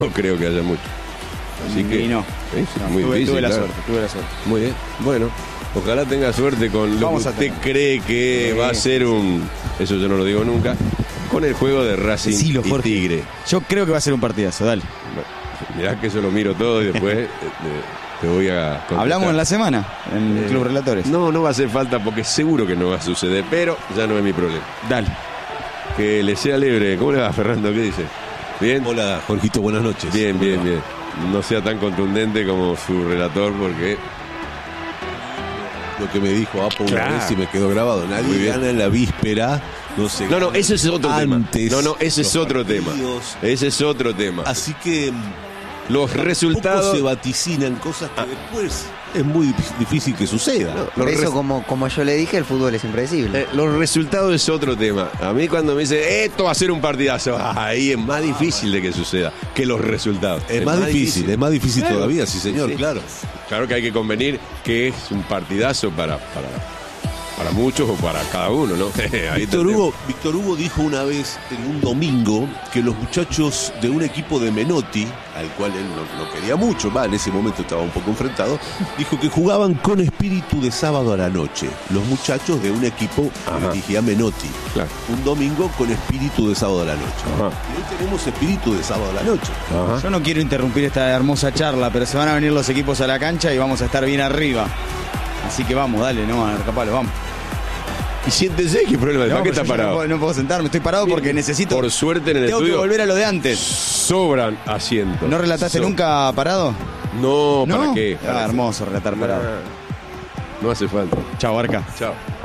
no creo que haya mucho. Así que no. muy difícil. Tuve la claro. suerte. Muy bien. Bueno, ojalá tenga suerte con lo Vamos que a usted tener. cree que va a ser un... Eso yo no lo digo nunca. Con el juego de Racing Decilo, y Jorge. Tigre. Yo creo que va a ser un partidazo, dale. Mirá que yo lo miro todo y después te voy a contestar. Hablamos en la semana, en el Club Relatores. No va a hacer falta porque seguro que no va a suceder, pero ya no es mi problema. Dale. Que le sea libre. ¿Cómo le va, Fernando? ¿Qué dice? ¿Bien? Hola, Jorgito, buenas noches. Bien. No sea tan contundente como su relator porque... Lo que me dijo Apo una Claro. vez y me quedó grabado. Muy Nadie bien. gana en la víspera. No, ese es otro antes tema. No, ese es los otro tema. partidos. Ese es otro tema. Así que Los tampoco resultados... se vaticinan cosas que después es muy difícil que suceda. Por Los eso, como yo le dije, el fútbol es impredecible. Los resultados es otro tema. A mí cuando me dice esto va a ser un partidazo, ahí es más difícil de que suceda que los resultados. Es más difícil Claro. todavía, sí señor, Sí. claro. Claro que hay que convenir que es un partidazo para muchos o para cada uno, ¿no? Ahí Víctor tendremos. Hugo dijo una vez en un domingo que los muchachos de un equipo de Menotti, al cual él no quería mucho, en ese momento estaba un poco enfrentado, dijo que jugaban con espíritu de sábado a la noche. Los muchachos de un equipo que dirigía Menotti. Claro. Un domingo con espíritu de sábado a la noche. Ajá. Y hoy tenemos espíritu de sábado a la noche. Ajá. Yo no quiero interrumpir esta hermosa charla, pero se van a venir los equipos a la cancha y vamos a estar bien arriba. Así que vamos, dale, no, Arcapalo, vamos. Y siéntese, ¿qué problema? ¿Para No, qué pero está yo parado? no puedo sentarme, estoy parado porque necesito... Por suerte en el Tengo que estudio volver a lo de antes. sobran asientos. ¿No relataste nunca parado? No, ¿para ¿No? qué? Ah, hermoso relatar parado. No hace falta. Chao, Arca. Chao.